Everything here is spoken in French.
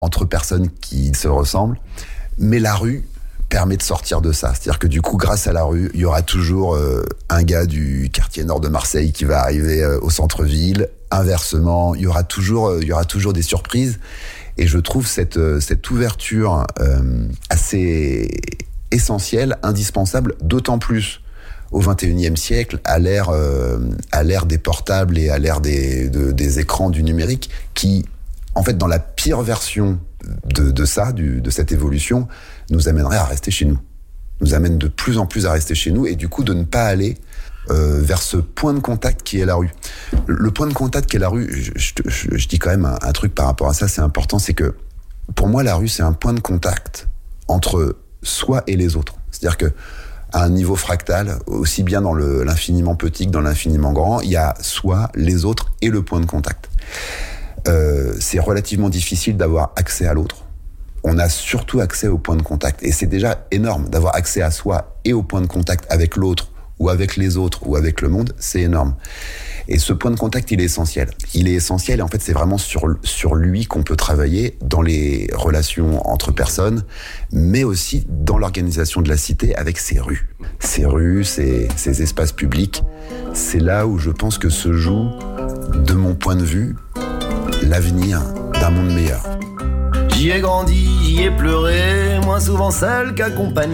entre personnes qui se ressemblent. Mais la rue permet de sortir de ça. C'est-à-dire que du coup, grâce à la rue, il y aura toujours un gars du quartier nord de Marseille qui va arriver au centre-ville. Inversement, il y aura toujours des surprises. Et je trouve cette ouverture assez essentielle, indispensable, d'autant plus au XXIe siècle, à l'ère des portables et à l'ère des écrans du numérique, qui, en fait, dans la pire version de cette évolution, nous amènerait à rester chez nous. Nous amène de plus en plus à rester chez nous et du coup de ne pas aller vers ce point de contact qui est la rue. Le point de contact qui est la rue, je dis quand même un truc par rapport à ça, c'est important, c'est que pour moi la rue c'est un point de contact entre soi et les autres. C'est-à-dire que à un niveau fractal, aussi bien dans l'infiniment petit que dans l'infiniment grand, il y a soi, les autres et le point de contact. C'est relativement difficile d'avoir accès à l'autre. On a surtout accès au point de contact. Et c'est déjà énorme d'avoir accès à soi et au point de contact avec l'autre, ou avec les autres, ou avec le monde, c'est énorme. Et ce point de contact, il est essentiel. Il est essentiel et en fait, c'est vraiment sur lui qu'on peut travailler dans les relations entre personnes, mais aussi dans l'organisation de la cité avec ses rues. Ses rues, ses espaces publics, c'est là où je pense que se joue, de mon point de vue, l'avenir d'un monde meilleur. J'y ai grandi, j'y ai pleuré, moins souvent seul qu'accompagné.